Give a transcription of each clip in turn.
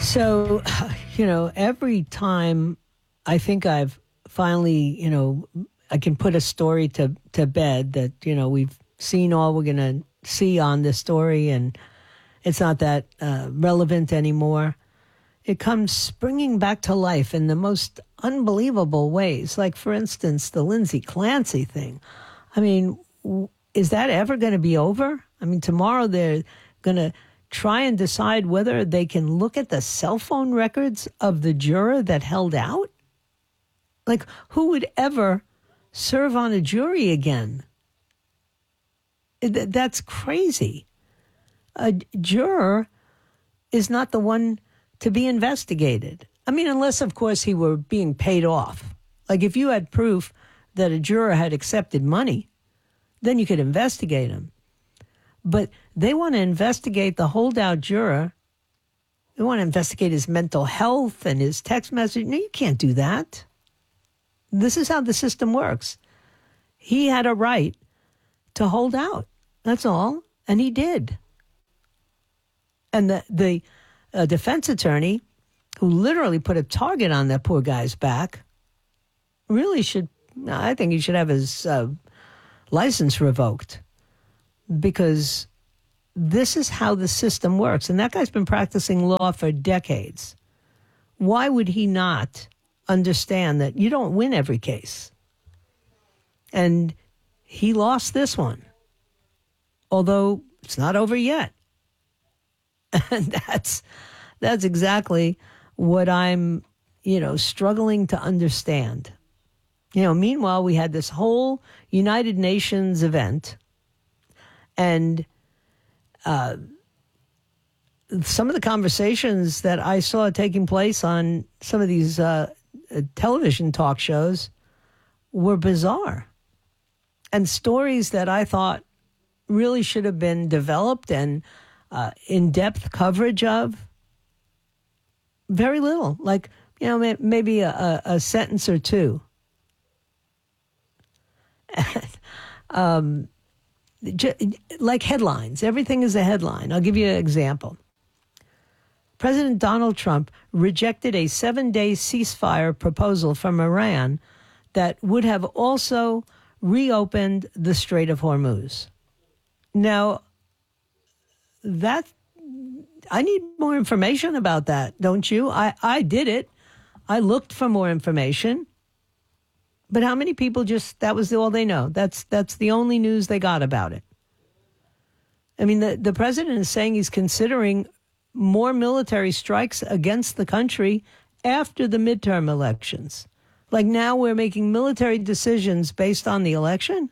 So, every time I think I've finally, I can put a story to bed that, we've seen all we're going to see on this story and it's not that relevant anymore. It comes springing back to life in the most unbelievable ways. Like, for instance, the Lindsay Clancy thing. I mean, is that ever going to be over? I mean, tomorrow they're going to try and decide whether they can look at the cell phone records of the juror that held out? Like, who would ever serve on a jury again? That's crazy. A juror is not the one to be investigated. I mean, unless, of course, he were being paid off. Like, if you had proof that a juror had accepted money, then you could investigate him. But they want to investigate the holdout juror. They want to investigate his mental health and his text message. No, you can't do that. This is how the system works. He had a right to hold out. That's all. And he did. And the defense attorney, who literally put a target on that poor guy's back, really should, I think he should have his license revoked. Because this is how the system works. And that guy's been practicing law for decades. Why would he not understand that you don't win every case? And he lost this one. Although it's not over yet. And that's exactly what I'm, struggling to understand. Meanwhile, we had this whole United Nations event. And some of the conversations that I saw taking place on some of these television talk shows were bizarre. And stories that I thought really should have been developed and in-depth coverage of, very little. Like, maybe a sentence or two. Like headlines. Everything is a headline. I'll give you an example. President Donald Trump rejected a 7-day ceasefire proposal from Iran that would have also reopened the Strait of Hormuz. Now, I need more information about that, don't you? I did it. I looked for more information. But how many people that was all they know? That's the only news they got about it. I mean, the president is saying he's considering more military strikes against the country after the midterm elections. Like, now we're making military decisions based on the election?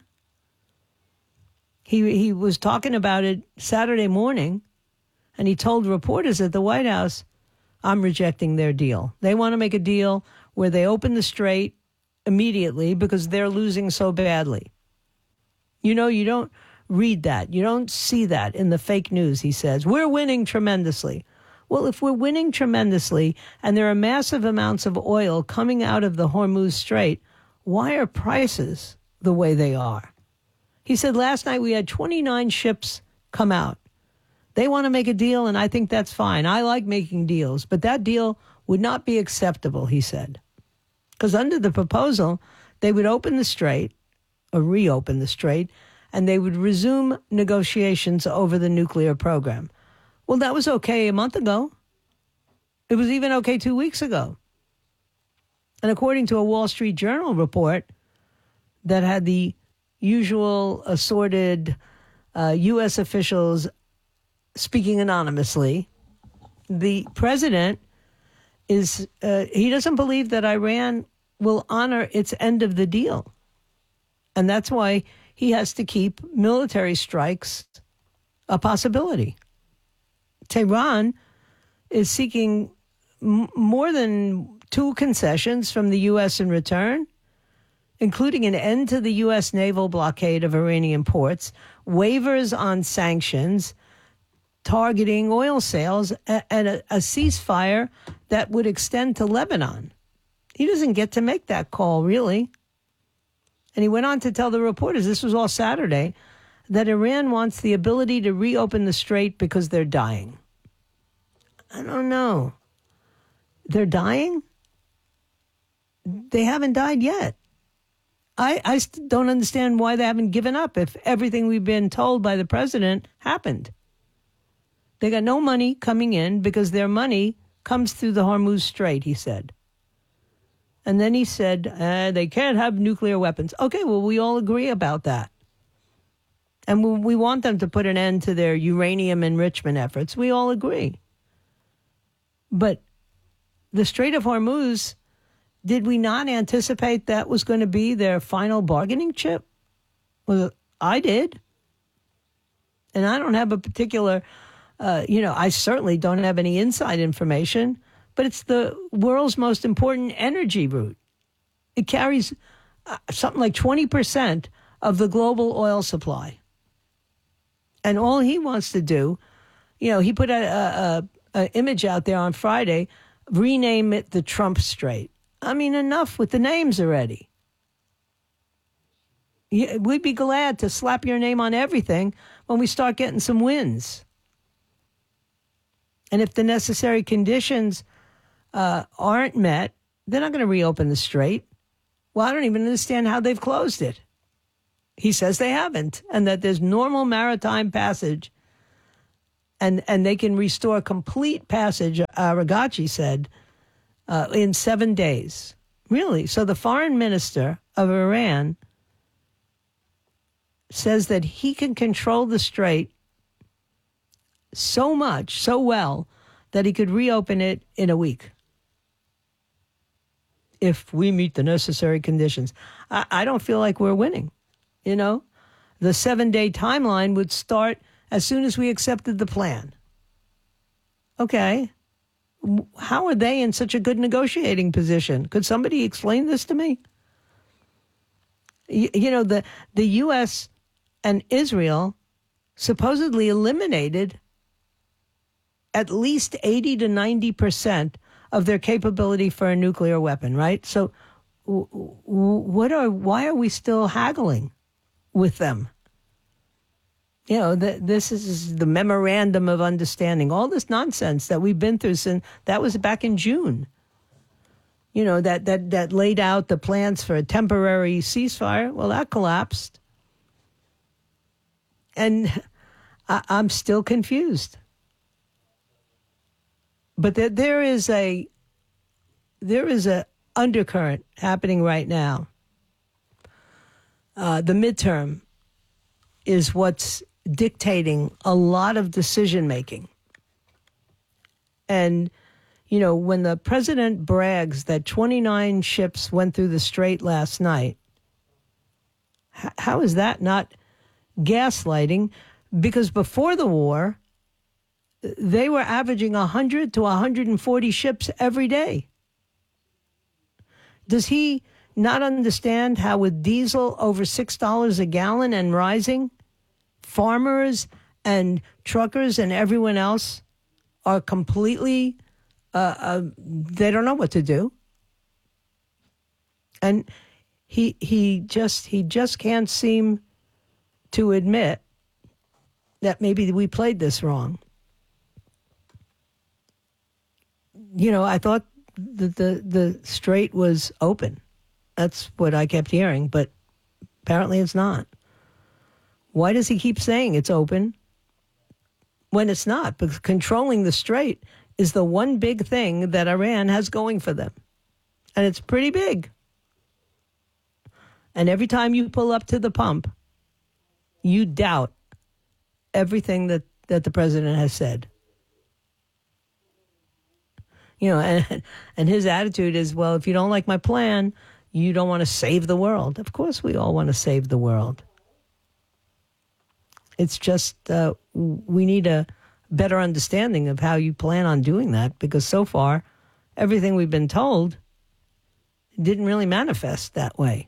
He was talking about it Saturday morning, and he told reporters at the White House, I'm rejecting their deal. They want to make a deal where they open the strait immediately because they're losing so badly. You don't read that. You don't see that in the fake news, he says. We're winning tremendously. Well, if we're winning tremendously and there are massive amounts of oil coming out of the Hormuz Strait, why are prices the way they are? He said last night we had 29 ships come out. They want to make a deal, and I think that's fine. I like making deals, but that deal would not be acceptable, he said. Because under the proposal, they would open the strait, or reopen the strait, and they would resume negotiations over the nuclear program. Well, that was okay a month ago. It was even okay 2 weeks ago. And according to a Wall Street Journal report that had the usual assorted U.S. officials speaking anonymously, the president he doesn't believe that Iran will honor its end of the deal. And that's why he has to keep military strikes a possibility. Tehran is seeking more than 2 concessions from the U.S. in return, including an end to the U.S. naval blockade of Iranian ports, waivers on sanctions, targeting oil sales, and a ceasefire that would extend to Lebanon. He doesn't get to make that call, really. And he went on to tell the reporters, this was all Saturday, that Iran wants the ability to reopen the strait because they're dying. I don't know. they're dying? They haven't died yet. I don't understand why they haven't given up if everything we've been told by the president happened. They got no money coming in because their money comes through the Hormuz Strait, he said. And then he said, they can't have nuclear weapons. Okay, well, we all agree about that. And we want them to put an end to their uranium enrichment efforts. We all agree. But the Strait of Hormuz, did we not anticipate that was going to be their final bargaining chip? Well, I did. And I don't have a particular, I certainly don't have any inside information, but it's the world's most important energy route. It carries something like 20% of the global oil supply. And all he wants to do, he put an image out there on Friday, rename it the Trump Strait. I mean, enough with the names already. We'd be glad to slap your name on everything when we start getting some wins. And if the necessary conditions aren't met, they're not going to reopen the strait. Well, I don't even understand how they've closed it. He says they haven't, and that there's normal maritime passage, and they can restore complete passage, Aragachi said, in 7 days. Really? So the foreign minister of Iran says that he can control the strait so much, so well, that he could reopen it in a week if we meet the necessary conditions. I don't feel like we're winning. The 7-day timeline would start as soon as we accepted the plan. Okay. How are they in such a good negotiating position? Could somebody explain this to me? The U.S. and Israel supposedly eliminated at least 80 to 90% of their capability for a nuclear weapon, right? So why are we still haggling with them? This is the memorandum of understanding, all this nonsense that we've been through since that was back in June. That laid out the plans for a temporary ceasefire. Well, that collapsed. And I'm still confused. But there is a undercurrent happening right now. The midterm is what's dictating a lot of decision making. And, when the president brags that 29 ships went through the strait last night, how is that not gaslighting? Because before the war, they were averaging 100 to 140 ships every day. Does he not understand how with diesel over $6 a gallon and rising, farmers and truckers and everyone else are completely, they don't know what to do. And he just can't seem to admit that maybe we played this wrong. I thought that the strait was open. That's what I kept hearing, but apparently it's not. Why does he keep saying it's open when it's not? Because controlling the strait is the one big thing that Iran has going for them. And it's pretty big. And every time you pull up to the pump, you doubt everything that the president has said. And his attitude is, well, if you don't like my plan, you don't want to save the world. Of course we all want to save the world. It's just we need a better understanding of how you plan on doing that, because so far, everything we've been told didn't really manifest that way.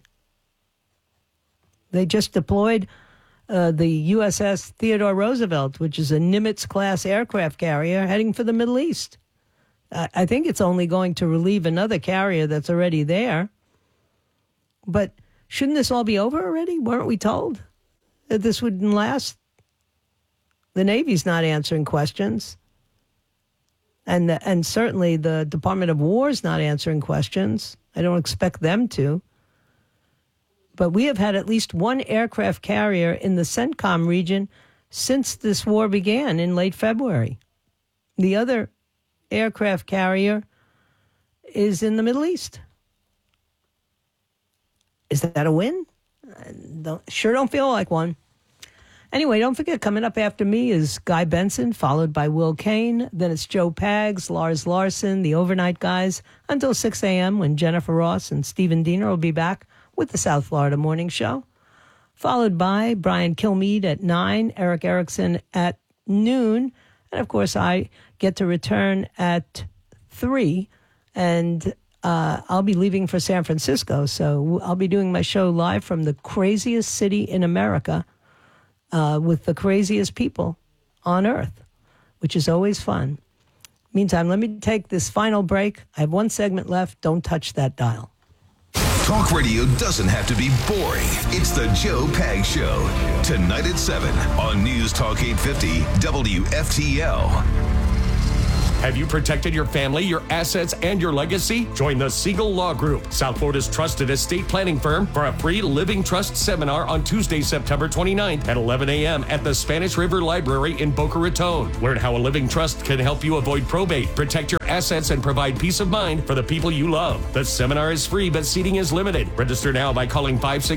They just deployed the USS Theodore Roosevelt, which is a Nimitz-class aircraft carrier heading for the Middle East. I think it's only going to relieve another carrier that's already there. But shouldn't this all be over already? Weren't we told that this wouldn't last? The Navy's not answering questions. And certainly the Department of War is not answering questions. I don't expect them to. But we have had at least one aircraft carrier in the CENTCOM region since this war began in late February. The other aircraft carrier is in the Middle East. Is that a win? Sure don't feel like one. Anyway, don't forget, coming up after me is Guy Benson, followed by Will Kane. Then it's Joe Pags, Lars Larson, the Overnight Guys, until 6 a.m. when Jennifer Ross and Stephen Diener will be back with the South Florida Morning Show. Followed by Brian Kilmeade at 9, Eric Erickson at noon. And, of course, I get to return at 3. And I'll be leaving for San Francisco. So I'll be doing my show live from the craziest city in America, with the craziest people on earth, which is always fun. Meantime, let me take this final break. I have one segment left. Don't touch that dial. Talk radio doesn't have to be boring. It's the Joe Pags Show. Tonight at 7 on News Talk 850 WFTL. Have you protected your family, your assets, and your legacy? Join the Siegel Law Group, South Florida's trusted estate planning firm, for a free Living Trust seminar on Tuesday, September 29th at 11 a.m. at the Spanish River Library in Boca Raton. Learn how a living trust can help you avoid probate, protect your assets, and provide peace of mind for the people you love. The seminar is free, but seating is limited. Register now by calling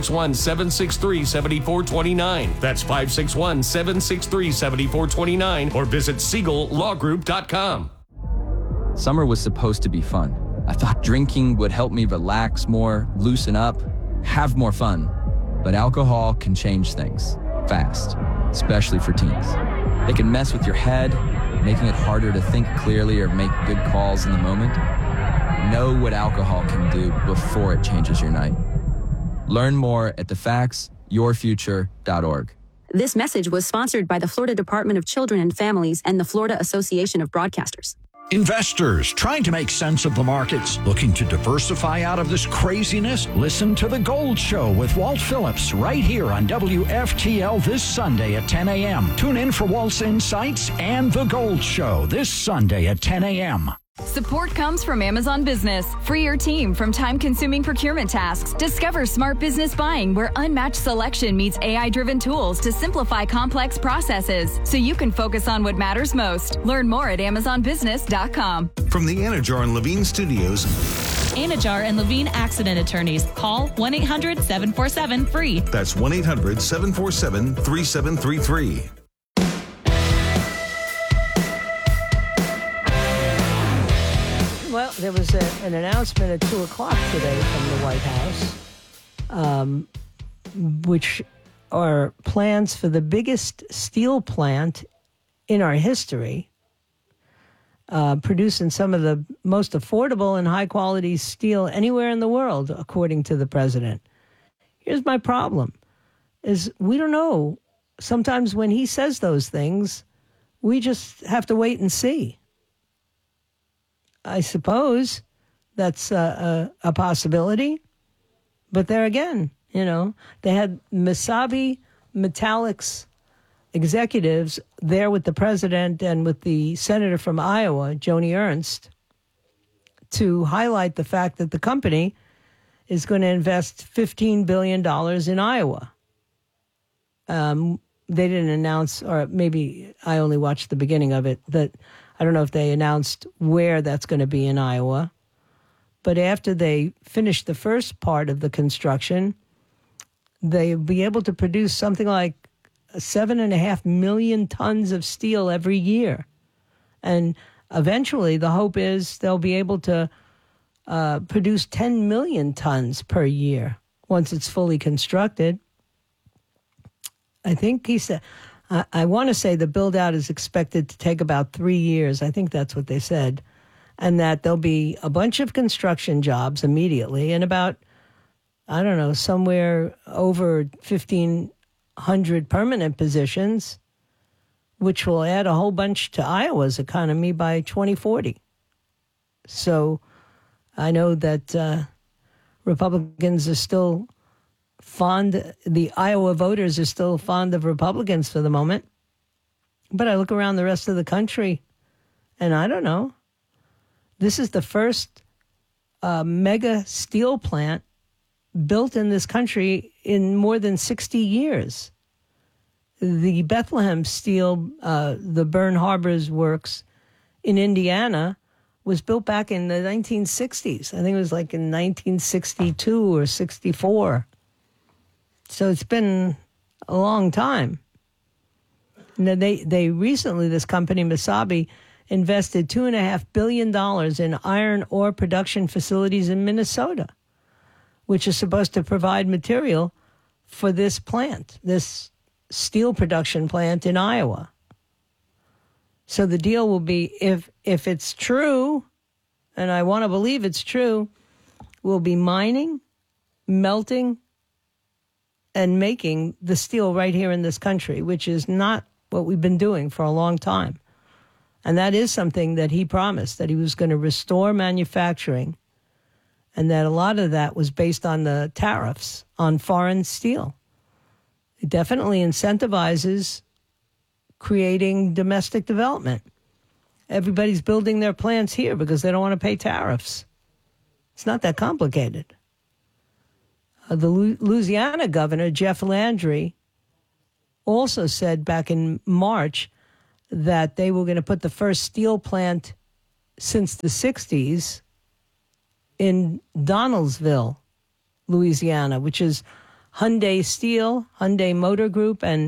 561-763-7429. That's 561-763-7429, or visit SiegelLawGroup.com. Summer was supposed to be fun. I thought drinking would help me relax more, loosen up, have more fun. But alcohol can change things fast, especially for teens. It can mess with your head, making it harder to think clearly or make good calls in the moment. Know what alcohol can do before it changes your night. Learn more at thefactsyourfuture.org. This message was sponsored by the Florida Department of Children and Families and the Florida Association of Broadcasters. Investors trying to make sense of the markets, looking to diversify out of this craziness? Listen to The Gold Show with Walt Phillips right here on WFTL this Sunday at 10 a.m. Tune in for Walt's insights and The Gold Show this Sunday at 10 a.m. Support comes from Amazon Business. Free your team from time-consuming procurement tasks. Discover smart business buying where unmatched selection meets AI-driven tools to simplify complex processes so you can focus on what matters most. Learn more at AmazonBusiness.com. From the Anajar and Levine Studios, Anajar and Levine Accident Attorneys. Call 1-800-747-FREE. that's 1-800-747-3733. Well, there was an announcement at 2 o'clock today from the White House, which are plans for the biggest steel plant in our history, producing some of the most affordable and high-quality steel anywhere in the world, according to the president. Here's my problem, is we don't know. Sometimes when he says those things, we just have to wait and see. I suppose that's a possibility. But there again, they had Mesabi Metallics executives there with the president and with the senator from Iowa, Joni Ernst, to highlight the fact that the company is going to invest $15 billion in Iowa. They didn't announce, or maybe I only watched the beginning of it, that I don't know if they announced where that's going to be in Iowa. But after they finish the first part of the construction, they'll be able to produce something like 7.5 million tons of steel every year. And eventually, the hope is they'll be able to produce 10 million tons per year once it's fully constructed. I think he said... I want to say the build-out is expected to take about 3 years. I think that's what they said. And that there'll be a bunch of construction jobs immediately and about, I don't know, somewhere over 1,500 permanent positions, which will add a whole bunch to Iowa's economy by 2040. So I know that Republicans are still the Iowa voters are still fond of Republicans for the moment. But I look around the rest of the country, and I don't know. This is the first mega steel plant built in this country in more than 60 years. The Bethlehem Steel, the Bern Harbors Works in Indiana, was built back in the 1960s. I think it was like in 1962 or 64. So it's been a long time. And they recently, this company, Mesabi, invested $2.5 billion in iron ore production facilities in Minnesota, which is supposed to provide material for this plant, this steel production plant in Iowa. So the deal will be, if it's true, and I want to believe it's true, we'll be mining, melting, and making the steel right here in this country, which is not what we've been doing for a long time. And that is something that he promised, that he was going to restore manufacturing, and that a lot of that was based on the tariffs on foreign steel. It definitely incentivizes creating domestic development. Everybody's building their plants here because they don't want to pay tariffs. It's not that complicated. The Louisiana governor, Jeff Landry, also said back in March that they were going to put the first steel plant since the 60s in Donaldsonville, Louisiana, which is Hyundai Steel, Hyundai Motor Group, and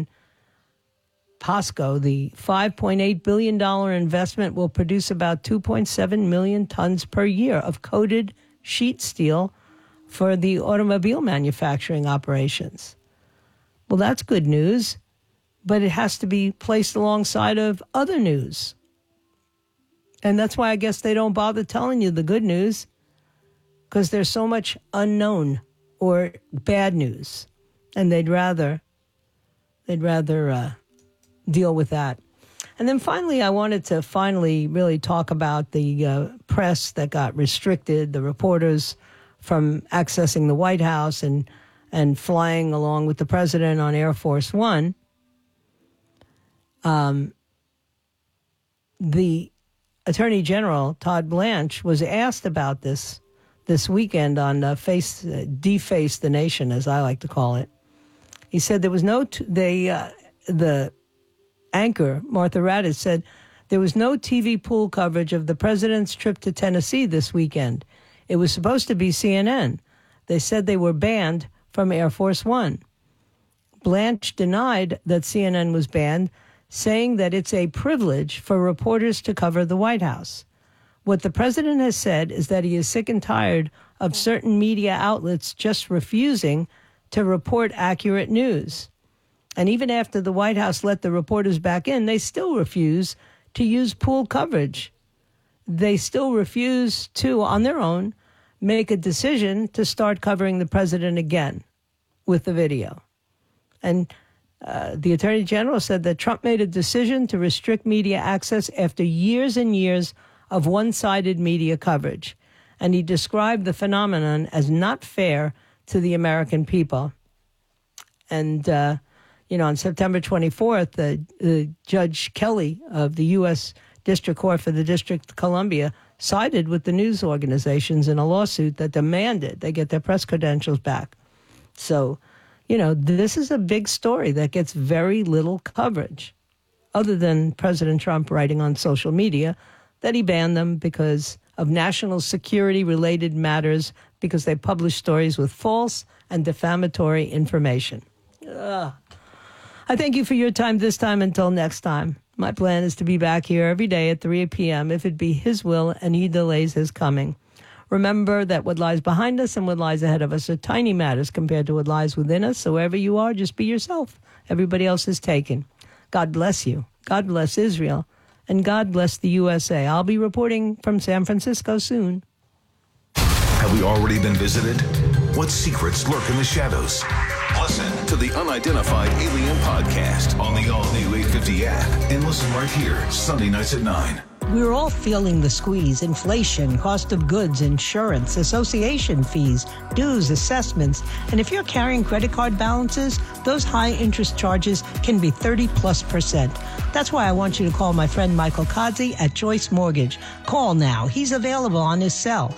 POSCO. The $5.8 billion investment will produce about 2.7 million tons per year of coated sheet steel for the automobile manufacturing operations. Well, that's good news, but it has to be placed alongside of other news. And that's why I guess they don't bother telling you the good news, because there's so much unknown or bad news, and they'd rather deal with that. And then finally, I wanted to really talk about the press that got restricted, the reporters from accessing the White House and flying along with the president on Air Force One. The Attorney General, Todd Blanche, was asked about this weekend on Deface the Nation, as I like to call it. He said there was the anchor, Martha Raddatz, said there was no TV pool coverage of the president's trip to Tennessee this weekend. It was supposed to be CNN. They said they were banned from Air Force One. Blanche denied that CNN was banned, saying that it's a privilege for reporters to cover the White House. What the president has said is that he is sick and tired of certain media outlets just refusing to report accurate news. And even after the White House let the reporters back in, they still refuse to use pool coverage. They still refuse to, on their own, make a decision to start covering the president again with the video. And the Attorney General said that Trump made a decision to restrict media access after years and years of one-sided media coverage. And he described the phenomenon as not fair to the American people. And, on September 24th, Judge Kelly of the U.S. District Court for the District of Columbia sided with the news organizations in a lawsuit that demanded they get their press credentials back. So, this is a big story that gets very little coverage, other than President Trump writing on social media that he banned them because of national security-related matters, because they publish stories with false and defamatory information. I thank you for your time this time. Until next time, my plan is to be back here every day at 3 p.m. if it be his will and he delays his coming. Remember that what lies behind us and what lies ahead of us are tiny matters compared to what lies within us. So wherever you are, just be yourself. Everybody else is taken. God bless you. God bless Israel. And God bless the USA. I'll be reporting from San Francisco soon. Have we already been visited? What secrets lurk in the shadows? Listen to the Unidentified Alien Podcast on the all-new 850 app. And listen right here, Sunday nights at 9. We're all feeling the squeeze. Inflation, cost of goods, insurance, association fees, dues, assessments. And if you're carrying credit card balances, those high interest charges can be 30+%. That's why I want you to call my friend Michael Kazi at Joyce Mortgage. Call now. He's available on his cell,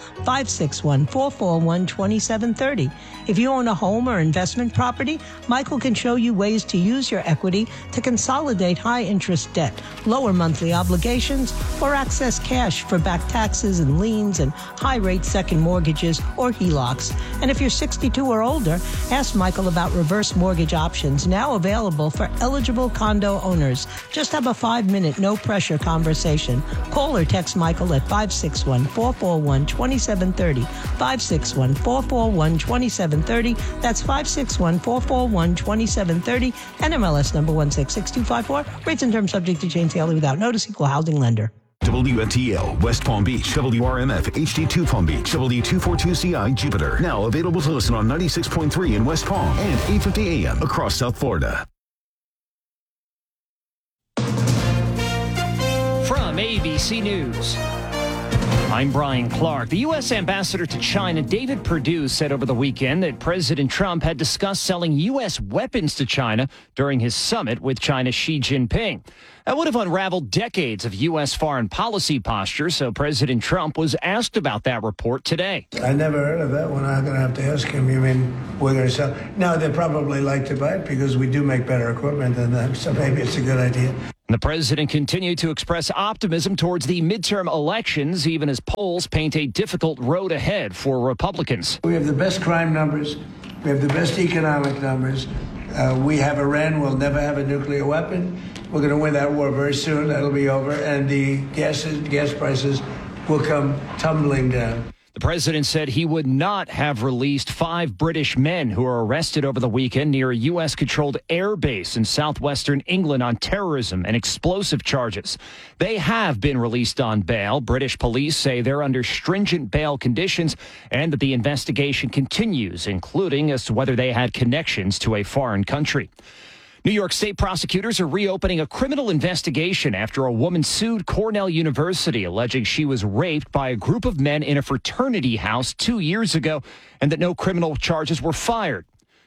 561-441-2730. If you own a home or investment property, Michael can show you ways to use your equity to consolidate high-interest debt, lower monthly obligations, or access cash for back taxes and liens and high-rate second mortgages or HELOCs. And if you're 62 or older, ask Michael about reverse mortgage options now available for eligible condo owners. Just have a 5-minute, no-pressure conversation. Call or text Michael at 561-441-2730. 561-441-2730. That's 561-441-2730. NMLS number 1666254. Rates and terms subject to change daily without notice. Equal housing lender. WFTL, West Palm Beach, WRMF, HD2 Palm Beach, W242CI, Jupiter. Now available to listen on 96.3 in West Palm and 850 AM across South Florida. From ABC News, I'm Brian Clark. The U.S. ambassador to China, David Perdue, said over the weekend that President Trump had discussed selling U.S. weapons to China during his summit with China's Xi Jinping. That would have unraveled decades of U.S. foreign policy posture, so President Trump was asked about that report today. I never heard of that one. I'm going to have to ask him. You mean we're going to sell? No, they'd probably like to buy it because we do make better equipment than them, so maybe it's a good idea. The president continued to express optimism towards the midterm elections, even as polls paint a difficult road ahead for Republicans. We have the best crime numbers. We have the best economic numbers. We have Iran will never have a nuclear weapon. We're going to win that war very soon. That'll be over. And the gas prices will come tumbling down. The president said he would not have released 5 British men who were arrested over the weekend near a U.S.-controlled air base in southwestern England on terrorism and explosive charges. They have been released on bail. British police say they're under stringent bail conditions and that the investigation continues, including as to whether they had connections to a foreign country. New York State prosecutors are reopening a criminal investigation after a woman sued Cornell University, alleging she was raped by a group of men in a fraternity house 2 years ago and that no criminal charges were filed.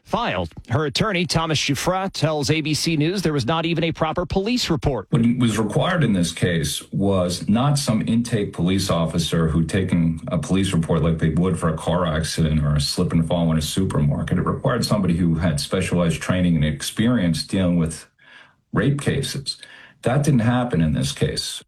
Her attorney, Thomas Giuffra, tells ABC News there was not even a proper police report. What was required in this case was not some intake police officer who taking a police report like they would for a car accident or a slip and fall in a supermarket. It required somebody who had specialized training and experience dealing with rape cases. That didn't happen in this case.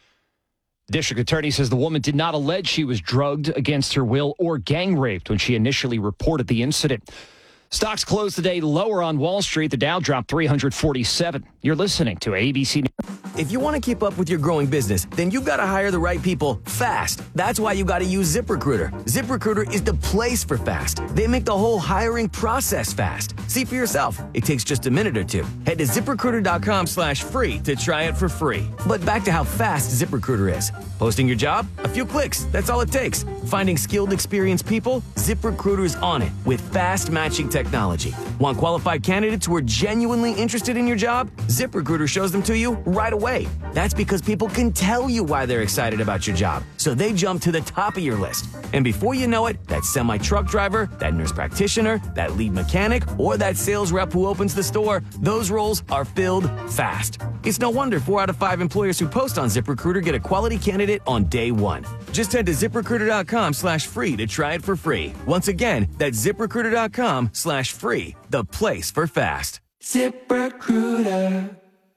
The district attorney says the woman did not allege she was drugged against her will or gang raped when she initially reported the incident. Stocks closed today lower on Wall Street. The Dow dropped 347. You're listening to ABC News. If you want to keep up with your growing business, then you've got to hire the right people fast. That's why you got to use ZipRecruiter. ZipRecruiter is the place for fast. They make the whole hiring process fast. See for yourself. It takes just a minute or two. Head to ZipRecruiter.com/free to try it for free. But back to how fast ZipRecruiter is. Posting your job? A few clicks. That's all it takes. Finding skilled, experienced people? ZipRecruiter's on it with fast matching technology. Want qualified candidates who are genuinely interested in your job? ZipRecruiter shows them to you right away. That's because people can tell you why they're excited about your job, so they jump to the top of your list. And before you know it, that semi-truck driver, that nurse practitioner, that lead mechanic, or that sales rep who opens the store, those roles are filled fast. It's no wonder 4 out of 5 employers who post on ZipRecruiter get a quality candidate on day one. Just head to ZipRecruiter.com/free to try it for free. Once again, that's ZipRecruiter.com/free, the place for fast. ZipRecruiter.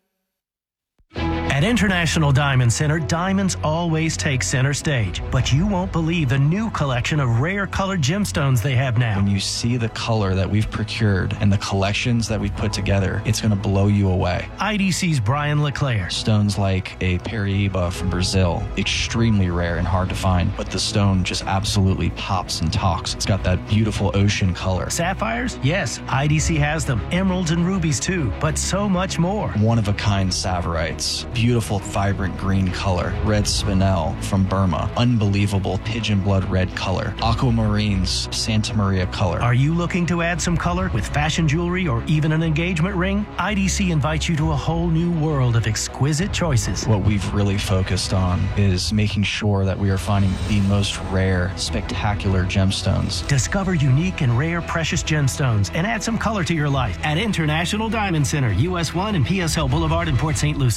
At International Diamond Center, diamonds always take center stage, but you won't believe the new collection of rare colored gemstones they have now. When you see the color that we've procured and the collections that we've put together, it's going to blow you away. IDC's Brian LeClaire. Stones like a Paraíba from Brazil, extremely rare and hard to find, but the stone just absolutely pops and talks. It's got that beautiful ocean color. Sapphires? Yes, IDC has them. Emeralds and rubies too, but so much more. One-of-a-kind Saverites. Beautiful, vibrant green color. Red spinel from Burma. Unbelievable pigeon blood red color. Aquamarines, Santa Maria color. Are you looking to add some color with fashion jewelry or even an engagement ring? IDC invites you to a whole new world of exquisite choices. What we've really focused on is making sure that we are finding the most rare, spectacular gemstones. Discover unique and rare precious gemstones and add some color to your life at International Diamond Center, US 1 and PSL Boulevard in Port St. Lucie.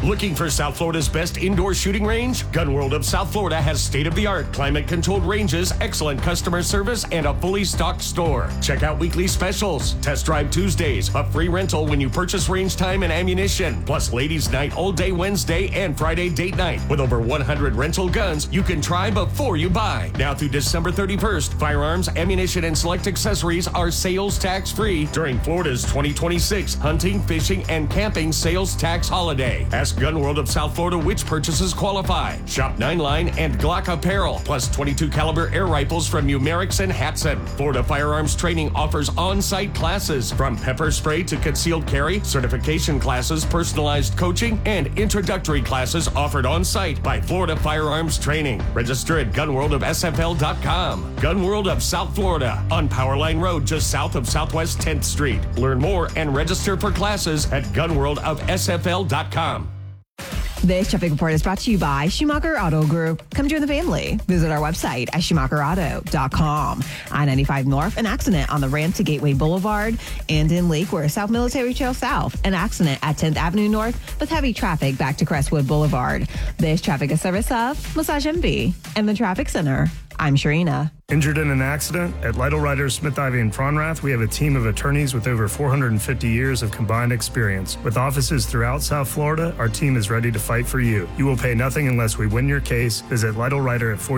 Looking for South Florida's best indoor shooting range? Gun World of South Florida has state-of-the-art climate-controlled ranges, excellent customer service, and a fully stocked store. Check out weekly specials, test drive Tuesdays, a free rental when you purchase range time and ammunition, plus ladies' night all day Wednesday and Friday date night. With over 100 rental guns, you can try before you buy. Now through December 31st, firearms, ammunition, and select accessories are sales tax free during Florida's 2026 hunting, fishing, and camping sales tax holiday. Ask Gun World of South Florida which purchases qualify. Shop 9-line and Glock apparel, plus 22 caliber air rifles from Umerix and Hatson. Florida Firearms Training offers on-site classes from pepper spray to concealed carry, certification classes, personalized coaching, and introductory classes offered on-site by Florida Firearms Training. Register at gunworldofsfl.com. Gun World of South Florida on Powerline Road just south of Southwest 10th Street. Learn more and register for classes at gunworldofsfl.com. This traffic report is brought to you by Schumacher Auto Group. Come join the family. Visit our website at schumacherauto.com. I-95 North, an accident on the ramp to Gateway Boulevard. And in Lakewood, South Military Trail South, an accident at 10th Avenue North with heavy traffic back to Crestwood Boulevard. This traffic is service of Massage MV and the Traffic Center. I'm Sharina. Injured in an accident? At Lytle Ryder, Smith Ivy, and Fronrath, we have a team of attorneys with over 450 years of combined experience. With offices throughout South Florida, our team is ready to fight for you. You will pay nothing unless we win your case. Visit Lytle Ryder at 4